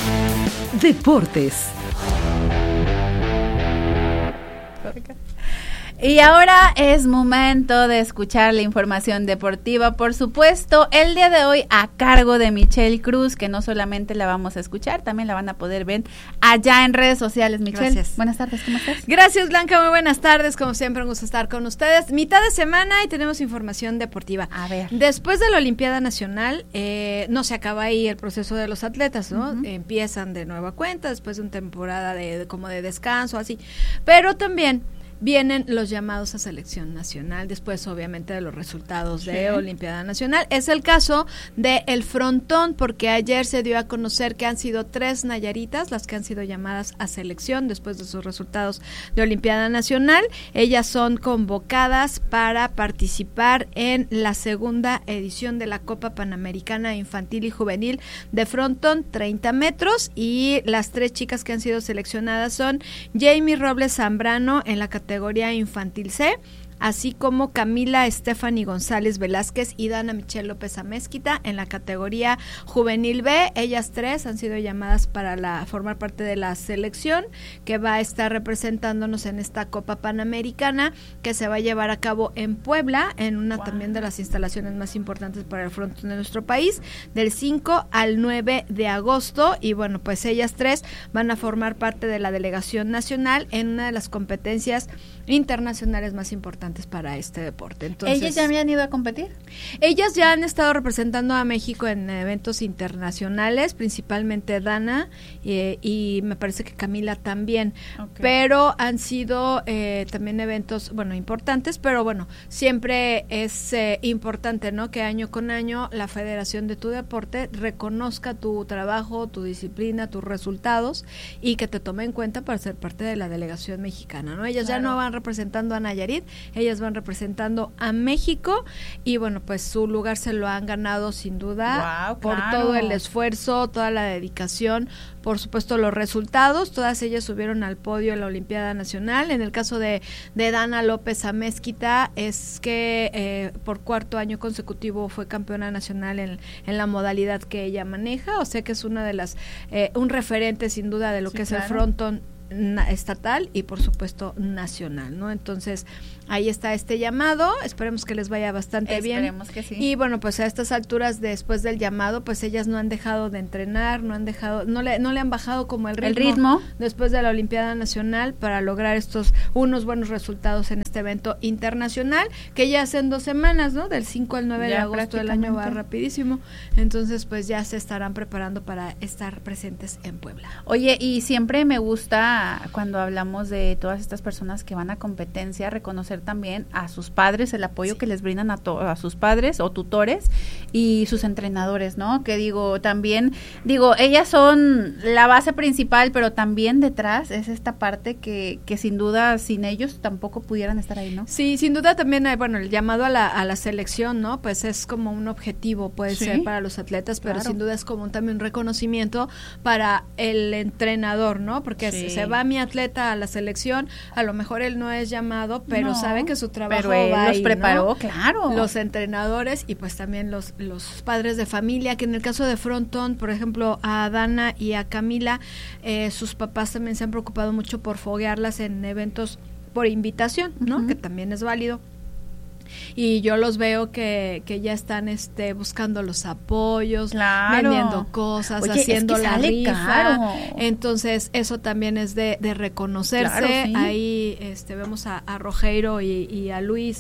Deportes. Y ahora es momento de escuchar la información deportiva, por supuesto, el día de hoy a cargo de Michelle Cruz, que no solamente la vamos a escuchar, también la van a poder ver allá en redes sociales. Michelle, gracias. Buenas tardes, ¿cómo estás? Gracias, Blanca, muy buenas tardes, como siempre un gusto estar con ustedes. Mitad de semana y tenemos información deportiva. A ver. Después de la Olimpiada Nacional, no se acaba ahí el proceso de los atletas, ¿no? Uh-huh. Empiezan de nueva cuenta, después de una temporada como de descanso, así, pero también vienen los llamados a selección nacional, después obviamente de los resultados de Olimpiada Nacional. Es el caso de el frontón, porque ayer se dio a conocer que han sido 3 nayaritas las que han sido llamadas a selección después de sus resultados de Olimpiada Nacional. Ellas son convocadas para participar en la segunda edición de la Copa Panamericana Infantil y Juvenil de frontón 30 metros, y las 3 chicas que han sido seleccionadas son Jamie Robles Zambrano en la categoría infantil C, así como Camila Stephanie González Velázquez y Dana Michelle López Amezquita en la categoría juvenil B. Ellas 3 han sido llamadas para formar parte de la selección que va a estar representándonos en esta Copa Panamericana, que se va a llevar a cabo en Puebla, en una también de las instalaciones más importantes para el frontón de nuestro país, del 5 al 9 de agosto. Y bueno, pues ellas 3 van a formar parte de la delegación nacional en una de las competencias internacionales más importantes para este deporte. Entonces, ¿ellas ya habían ido a competir? Ellas ya han estado representando a México en eventos internacionales, principalmente Dana, y me parece que Camila también, pero han sido también eventos, bueno, importantes, pero bueno, siempre es importante, ¿no?, que año con año la federación de tu deporte reconozca tu trabajo, tu disciplina, tus resultados, y que te tome en cuenta para ser parte de la delegación mexicana, ¿no? Ellas ya no van representando a Nayarit, ellas van representando a México, y bueno, pues su lugar se lo han ganado sin duda, por todo el esfuerzo, toda la dedicación, por supuesto los resultados. Todas ellas subieron al podio en la Olimpiada Nacional. En el caso de Dana López Amezquita, es que por 4º año consecutivo fue campeona nacional en la modalidad que ella maneja, o sea que es una de las un referente sin duda de lo que es el frontón estatal y por supuesto nacional, ¿no? Entonces ahí está este llamado, esperemos que les vaya bastante bien. Esperemos que sí. Y bueno, pues a estas alturas, después del llamado, pues ellas no han dejado de entrenar, no le han bajado como el ritmo después de la Olimpiada Nacional para lograr unos buenos resultados en este evento internacional, que ya hacen 2 semanas, ¿no? Del 5 al 9 de agosto, el año va rapidísimo, entonces pues ya se estarán preparando para estar presentes en Puebla. Oye, y siempre me gusta cuando hablamos de todas estas personas que van a competencia, reconocer también a sus padres, el apoyo que les brindan a sus padres o tutores y sus entrenadores, ¿no? Que ellas son la base principal, pero también detrás es esta parte que sin duda sin ellos tampoco pudieran estar ahí, ¿no? Sí, sin duda también hay, el llamado a la selección, ¿no? Pues es como un objetivo, puede ser para los atletas, pero sin duda es como también un reconocimiento para el entrenador, ¿no? Porque se va mi atleta a la selección, a lo mejor él no es llamado, pero sabe que su trabajo él va los ahí, preparó, ¿no? claro. Los entrenadores y pues también los padres de familia, que en el caso de frontón, por ejemplo, a Dana y a Camila, sus papás también se han preocupado mucho por foguearlas en eventos por invitación, ¿no? Uh-huh. Que también es válido. Y yo los veo que ya están buscando los apoyos, vendiendo cosas, haciendo la rifa. Claro. Entonces eso también es de reconocerse. Claro, sí. Ahí vemos a Rogeiro y a Luis,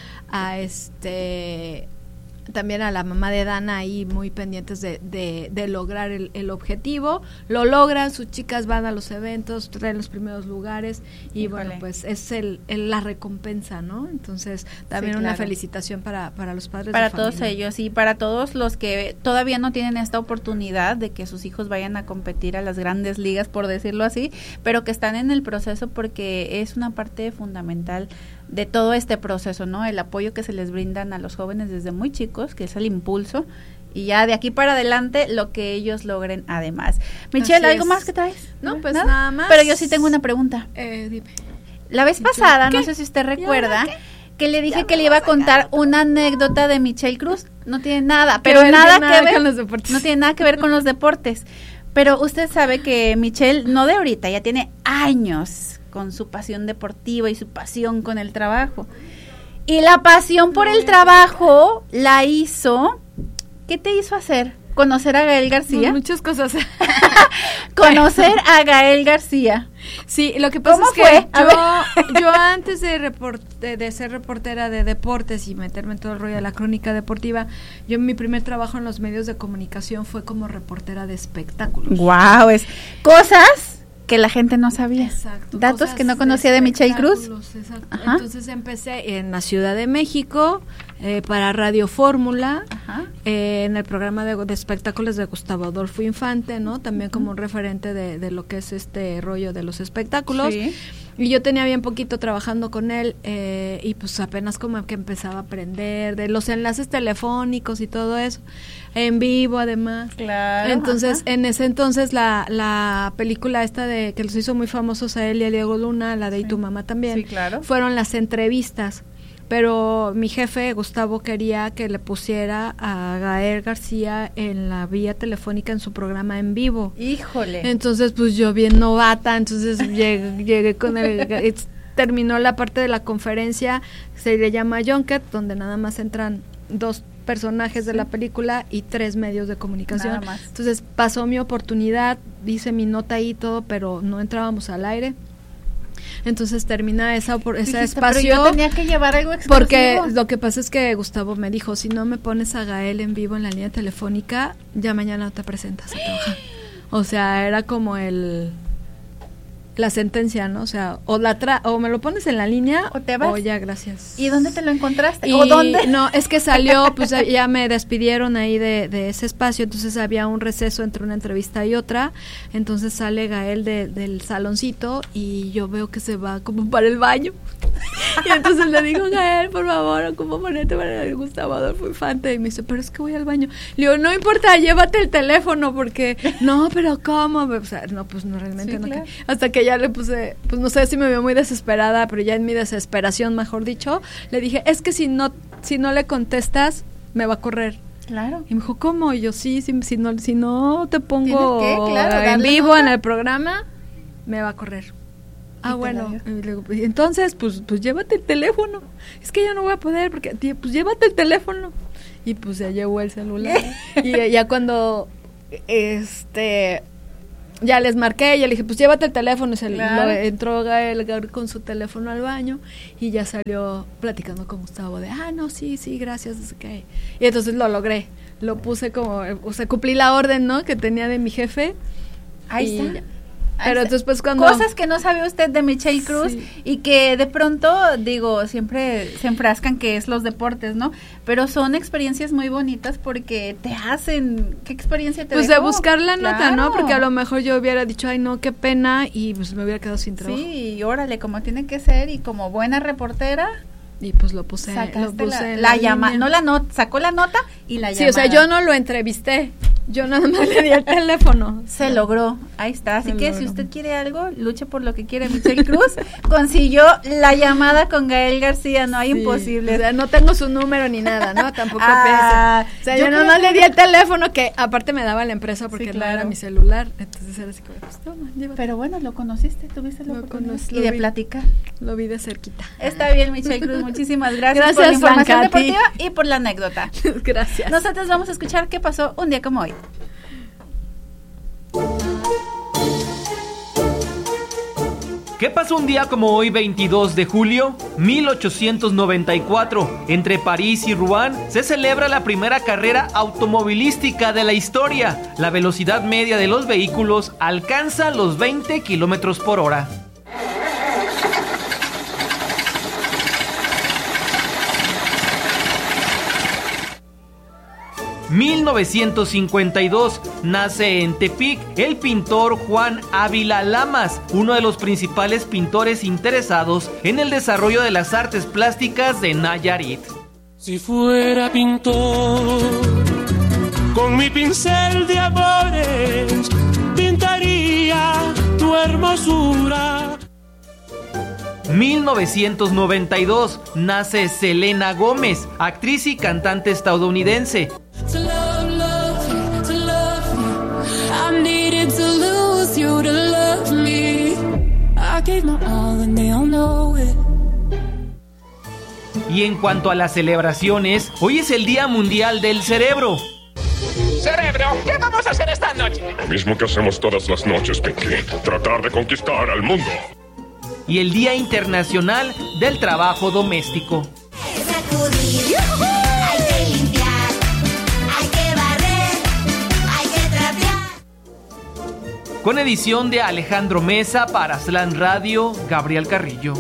también a la mamá de Dana ahí muy pendientes de lograr el objetivo. Lo logran, sus chicas van a los eventos, traen los primeros lugares y bueno, pues es la recompensa, ¿no? Entonces también una felicitación para los padres para de familia. Todos ellos y para todos los que todavía no tienen esta oportunidad de que sus hijos vayan a competir a las grandes ligas, por decirlo así, pero que están en el proceso, porque es una parte fundamental de todo este proceso, ¿no? El apoyo que se les brindan a los jóvenes desde muy chicos, que es el impulso, y ya de aquí para adelante lo que ellos logren además. Michelle, ¿algo más que traes? No, pues nada más. Pero yo sí tengo una pregunta. Dime. La vez pasada, no sé si usted recuerda, que le dije que le iba a contar una anécdota de Michelle Cruz. No tiene nada, pero nada que ver con los deportes. No tiene nada que ver con los deportes. Pero usted sabe que Michelle, no de ahorita, ya tiene años con su pasión deportiva y su pasión con el trabajo. Y la pasión por el trabajo la hizo, ¿qué te hizo hacer? ¿Conocer a Gael García? Muchas cosas. Conocer a Gael García. Sí, lo que pasa es que yo antes de ser reportera de deportes y meterme en todo el rollo de la crónica deportiva, mi primer trabajo en los medios de comunicación fue como reportera de espectáculos. ¡Guau! Es cosas que la gente no sabía. Exacto. Datos que no conocía de Michelle Cruz. Exacto. Entonces empecé en la Ciudad de México para Radio Fórmula, en el programa de espectáculos de Gustavo Adolfo Infante, ¿no? También como un referente de lo que es este rollo de los espectáculos. Sí. Y yo tenía bien poquito trabajando con él y pues apenas como que empezaba a aprender de los enlaces telefónicos y todo eso, en vivo además. Claro. Entonces, en ese entonces la película esta de que los hizo muy famosos a él y a Diego Luna, la de Y tu mamá también, sí, claro, fueron las entrevistas. Pero mi jefe, Gustavo, quería que le pusiera a Gael García en la vía telefónica en su programa en vivo. ¡Híjole! Entonces, pues yo bien novata, entonces llegué con él, terminó la parte de la conferencia, se le llama Junket, donde nada más entran 2 personajes de la película y 3 medios de comunicación. Nada más. Entonces, pasó mi oportunidad, hice mi nota ahí y todo, pero no entrábamos al aire. Entonces termina ese espacio. Pero yo tenía que llevar algo exclusivo. Porque lo que pasa es que Gustavo me dijo, si no me pones a Gael en vivo en la línea telefónica, ya mañana no te presentas a trabajar. O sea, era como la sentencia, ¿no? O sea, o me lo pones en la línea o te vas. O ya, gracias. ¿Y dónde te lo encontraste? ¿O dónde? No, es que salió, pues ya me despidieron ahí de ese espacio, entonces había un receso entre una entrevista y otra, entonces sale Gael del saloncito y yo veo que se va como para el baño. Y entonces le digo, Gael, por favor, ¿cómo ponerte para el Gustavo Adolfo Infante? Y me dice, pero es que voy al baño. Le digo, no importa, llévate el teléfono, porque, no, pero ¿cómo? O sea, no, pues no, realmente sí, no. Claro. Hasta que ya le puse, pues no sé si me veo muy desesperada, pero ya en mi desesperación, mejor dicho, le dije, es que si no le contestas, me va a correr. Claro. Y me dijo, ¿cómo? Y yo, si no te pongo claro, en vivo nota en el programa, me va a correr. Ah, bueno, y luego, entonces, pues llévate el teléfono. Es que yo no voy a poder, porque, pues llévate el teléfono. Y pues se llevó el celular. Y ya cuando, ya les marqué, ya le dije, pues llévate el teléfono. Claro. Entró Gael con su teléfono al baño y ya salió platicando con Gustavo de, no, sí, gracias, no sé qué. Y entonces lo logré. Lo puse como, o sea, cumplí la orden, ¿no? Que tenía de mi jefe. Ahí está. Pero entonces pues cuando... Cosas que no sabe usted de Michelle Cruz, sí, y que de pronto, digo, siempre se enfrascan que es los deportes, ¿no? Pero son experiencias muy bonitas porque te hacen... ¿Qué experiencia te pues dejó? De buscar la nota, ¿no? Porque a lo mejor yo hubiera dicho, ay no, qué pena, y pues me hubiera quedado sin trabajo. Sí, y órale, como tiene que ser, y como buena reportera... Y pues lo puse la llamada, no la nota, sacó la nota y la llamada. Sí, o sea, yo no lo entrevisté, yo nada más le di el teléfono. Se logró, ahí está. Así que si usted quiere algo, luche por lo que quiere. Michelle Cruz consiguió la llamada con Gael García, no hay imposible. O sea, no tengo su número ni nada, ¿no? Tampoco piensa. O sea, yo no le di el teléfono, que aparte me daba la empresa porque claro, no era mi celular. Entonces era así como, pues toma, llévate. Pero bueno, lo conociste, tuviste la oportunidad y de platicar. Lo vi de cerquita. Está bien, Michelle Cruz, muchísimas gracias por la información deportiva y por la anécdota. Gracias. Nosotros vamos a escuchar qué pasó un día como hoy. ¿Qué pasó un día como hoy, 22 de julio? 1894, entre París y Rouen, se celebra la primera carrera automovilística de la historia. La velocidad media de los vehículos alcanza los 20 kilómetros por hora. 1952, nace en Tepic el pintor Juan Ávila Lamas, uno de los principales pintores interesados en el desarrollo de las artes plásticas de Nayarit. Si fuera pintor, con mi pincel de amores, pintaría tu hermosura. 1992, nace Selena Gómez, actriz y cantante estadounidense. gave my all and they all know it. Y en cuanto a las celebraciones, hoy es el Día Mundial del Cerebro. Cerebro, ¿qué vamos a hacer esta noche? Lo mismo que hacemos todas las noches, Pinky. Tratar de conquistar al mundo. Y el Día Internacional del Trabajo Doméstico. Sacudir, hay que limpiar, hay que barrer, hay que trapear. Con edición de Alejandro Mesa para Slam Radio, Gabriel Carrillo.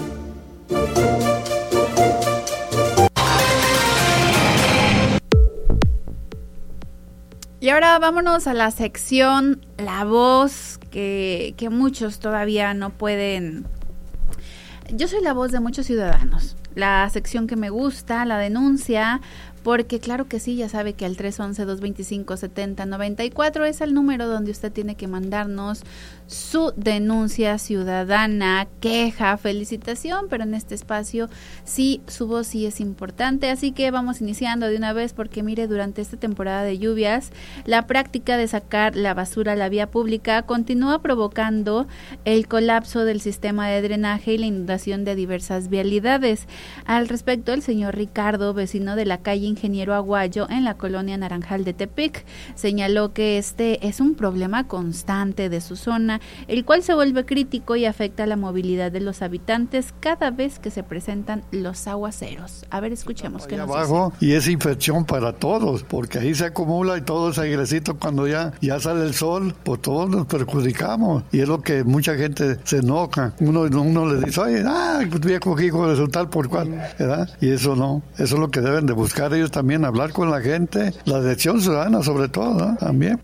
Y ahora vámonos a la sección La Voz, que muchos todavía no pueden. Yo soy la voz de muchos ciudadanos. La sección que me gusta, la denuncia, porque claro que sí, ya sabe que al 311-225-7094 es el número donde usted tiene que mandarnos su denuncia ciudadana, queja, felicitación, pero en este espacio sí, su voz sí es importante, así que vamos iniciando de una vez porque mire, durante esta temporada de lluvias, la práctica de sacar la basura a la vía pública continúa provocando el colapso del sistema de drenaje y la inundación de diversas vialidades. Al respecto, el señor Ricardo, vecino de la calle Ingeniero Aguayo en la colonia Naranjal de Tepic, señaló que este es un problema constante de su zona, el cual se vuelve crítico y afecta la movilidad de los habitantes cada vez que se presentan los aguaceros. A ver, escuchemos qué nos abajo dice. Y es infección para todos, porque ahí se acumula y todo ese airecito cuando ya sale el sol, pues todos nos perjudicamos, y es lo que mucha gente se enoja. Uno le dice, oye, viejo hijo de su tal por cual, ¿verdad? Y eso no, eso es lo que deben de buscar ellos también, hablar con la gente, la elección ciudadana sobre todo, ¿no? También.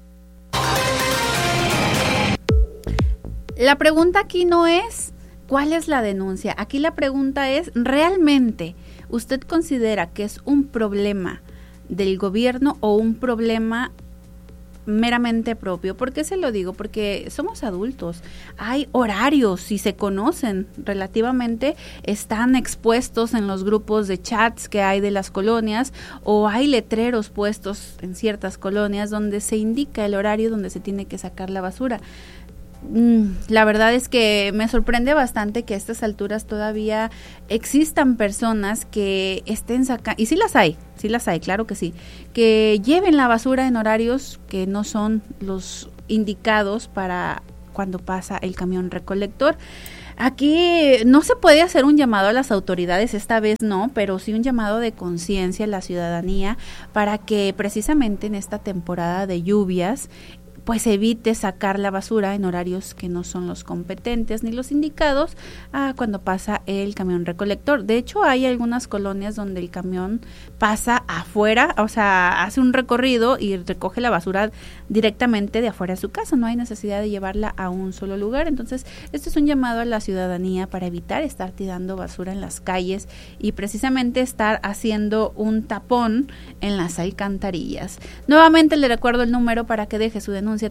La pregunta aquí no es ¿cuál es la denuncia? Aquí la pregunta es, ¿realmente usted considera que es un problema del gobierno o un problema meramente propio? ¿Por qué se lo digo? Porque somos adultos, hay horarios, si se conocen relativamente, están expuestos en los grupos de chats que hay de las colonias, o hay letreros puestos en ciertas colonias donde se indica el horario donde se tiene que sacar la basura. La verdad es que me sorprende bastante que a estas alturas todavía existan personas que estén sacando, y sí las hay, claro que sí, que lleven la basura en horarios que no son los indicados para cuando pasa el camión recolector. Aquí no se puede hacer un llamado a las autoridades, esta vez no, pero sí un llamado de conciencia a la ciudadanía para que precisamente en esta temporada de lluvias pues evite sacar la basura en horarios que no son los competentes ni los indicados cuando pasa el camión recolector. De hecho, hay algunas colonias donde el camión pasa afuera, o sea, hace un recorrido y recoge la basura directamente de afuera de su casa. No hay necesidad de llevarla a un solo lugar. Entonces, este es un llamado a la ciudadanía para evitar estar tirando basura en las calles y precisamente estar haciendo un tapón en las alcantarillas. Nuevamente le recuerdo el número para que deje su denuncia: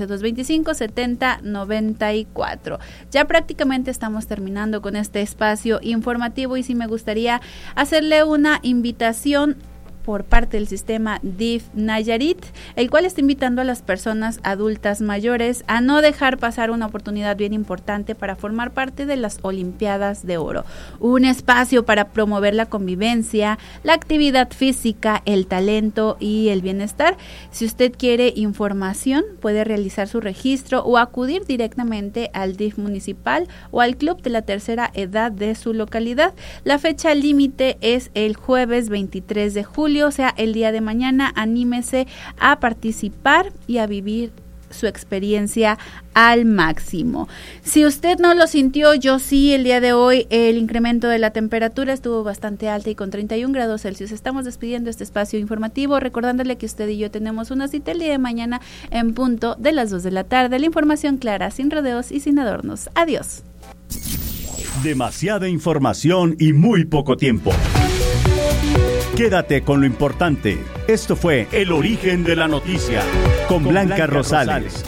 311-225-7094. Ya prácticamente estamos terminando con este espacio informativo y sí me gustaría hacerle una invitación por parte del sistema DIF Nayarit, el cual está invitando a las personas adultas mayores a no dejar pasar una oportunidad bien importante para formar parte de las Olimpiadas de Oro. Un espacio para promover la convivencia, la actividad física, el talento y el bienestar. Si usted quiere información, puede realizar su registro o acudir directamente al DIF municipal o al club de la tercera edad de su localidad. La fecha límite es el jueves 23 de julio, o sea, el día de mañana. Anímese a participar y a vivir su experiencia al máximo. Si usted no lo sintió, yo sí, el día de hoy el incremento de la temperatura estuvo bastante alta y con 31 grados Celsius. Estamos despidiendo este espacio informativo, recordándole que usted y yo tenemos una cita el día de mañana en punto de las 2 de la tarde. La información clara, sin rodeos y sin adornos. Adiós. Demasiada información y muy poco tiempo. Quédate con lo importante. Esto fue El Origen de la Noticia con Blanca Rosales.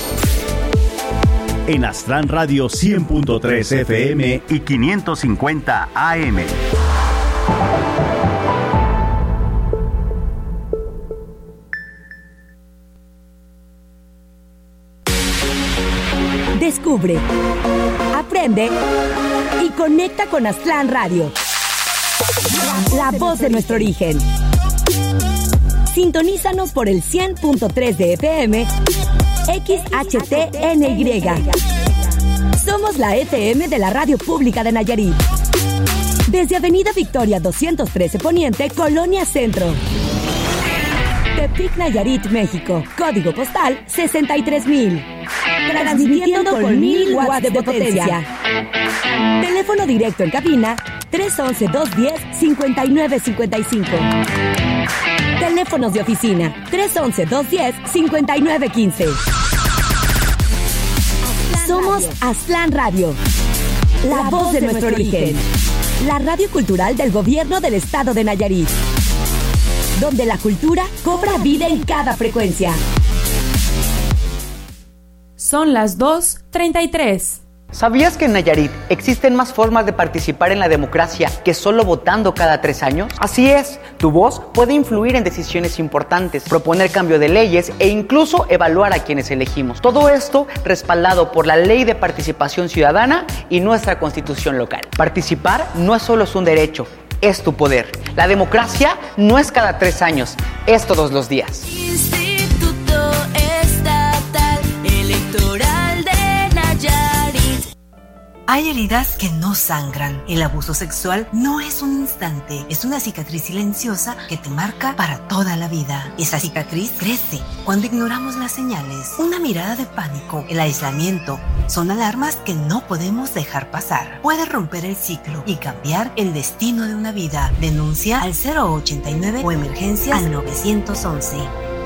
En Astran Radio 100.3 FM y 550 AM. Descubre, aprende y conecta con Aztlán Radio. La voz de nuestro origen. Sintonízanos por el 100.3 de FM, XHTNY. Somos la FM de la Radio Pública de Nayarit. Desde Avenida Victoria 213 Poniente, Colonia Centro. Tepic, Nayarit, México. Código postal 63,000. Transmitiendo con 1000 watts de potencia. Teléfono directo en cabina 311-210-5955. Teléfonos de oficina 311-210-5915. Somos Aztlán Radio, la voz de nuestro origen. La radio cultural del gobierno del estado de Nayarit, donde la cultura cobra vida en cada frecuencia. Son las 2:33. ¿Sabías que en Nayarit existen más formas de participar en la democracia que solo votando cada 3 años? Así es, tu voz puede influir en decisiones importantes, proponer cambio de leyes e incluso evaluar a quienes elegimos. Todo esto respaldado por la Ley de Participación Ciudadana y nuestra Constitución local. Participar no es solo un derecho, es tu poder. La democracia no es cada 3 años, es todos los días. Instituto Estatal Electoral de Nayarit. Hay heridas que no sangran. El abuso sexual no es un instante, es una cicatriz silenciosa que te marca para toda la vida. Esa cicatriz crece cuando ignoramos las señales. Una mirada de pánico, el aislamiento, son alarmas que no podemos dejar pasar. Puede romper el ciclo y cambiar el destino de una vida. Denuncia al 089 o emergencias al 911.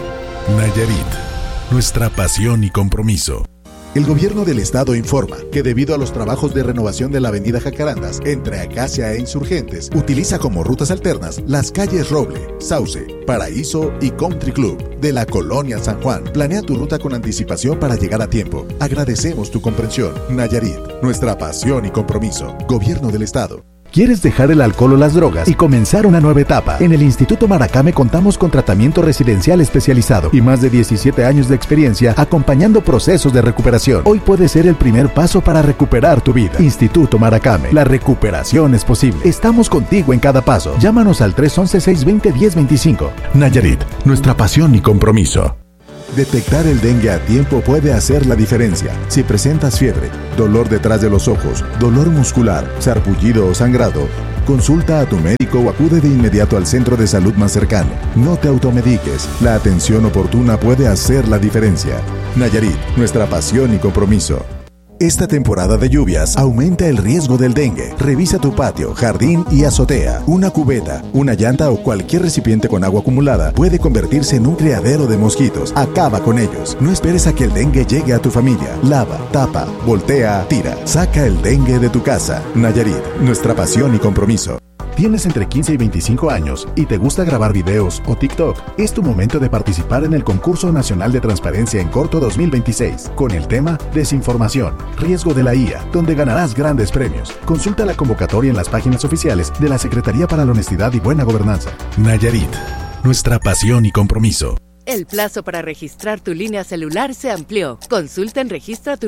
Nayarit, nuestra pasión y compromiso. El gobierno del estado informa que debido a los trabajos de renovación de la avenida Jacarandas entre Acacia e Insurgentes, utiliza como rutas alternas las calles Roble, Sauce, Paraíso y Country Club de la colonia San Juan. Planea tu ruta con anticipación para llegar a tiempo. Agradecemos tu comprensión. Nayarit, nuestra pasión y compromiso. Gobierno del estado. ¿Quieres dejar el alcohol o las drogas y comenzar una nueva etapa? En el Instituto Maracame contamos con tratamiento residencial especializado y más de 17 años de experiencia acompañando procesos de recuperación. Hoy puede ser el primer paso para recuperar tu vida. Instituto Maracame, la recuperación es posible. Estamos contigo en cada paso. Llámanos al 311-620-1025. Nayarit, nuestra pasión y compromiso. Detectar el dengue a tiempo puede hacer la diferencia. Si presentas fiebre, dolor detrás de los ojos, dolor muscular, sarpullido o sangrado, consulta a tu médico o acude de inmediato al centro de salud más cercano. No te automediques. La atención oportuna puede hacer la diferencia. Nayarit, nuestra pasión y compromiso. Esta temporada de lluvias aumenta el riesgo del dengue. Revisa tu patio, jardín y azotea. Una cubeta, una llanta o cualquier recipiente con agua acumulada puede convertirse en un criadero de mosquitos. Acaba con ellos. No esperes a que el dengue llegue a tu familia. Lava, tapa, voltea, tira. Saca el dengue de tu casa. Nayarit, nuestra pasión y compromiso. ¿Tienes entre 15 y 25 años y te gusta grabar videos o TikTok? Es tu momento de participar en el Concurso Nacional de Transparencia en Corto 2026 con el tema Desinformación, riesgo de la IA, donde ganarás grandes premios. Consulta la convocatoria en las páginas oficiales de la Secretaría para la Honestidad y Buena Gobernanza. Nayarit, nuestra pasión y compromiso. El plazo para registrar tu línea celular se amplió. Consulta en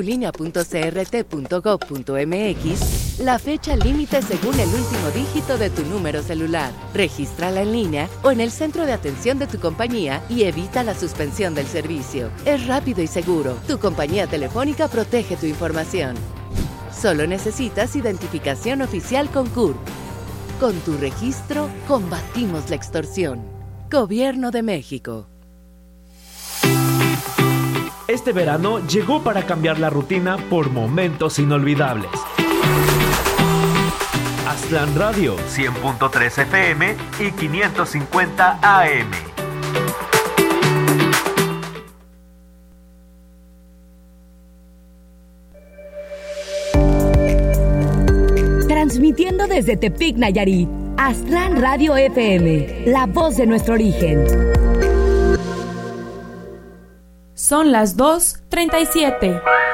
registratulinea.crt.gov.mx la fecha límite según el último dígito de tu número celular. Regístrala en línea o en el centro de atención de tu compañía y evita la suspensión del servicio. Es rápido y seguro. Tu compañía telefónica protege tu información. Solo necesitas identificación oficial con CURP. Con tu registro, combatimos la extorsión. Gobierno de México. Este verano llegó para cambiar la rutina por momentos inolvidables. Aztlán Radio, 100.3 FM y 550 AM. Transmitiendo desde Tepic, Nayarit, Aztlán Radio FM, la voz de nuestro origen. Son las 2:37.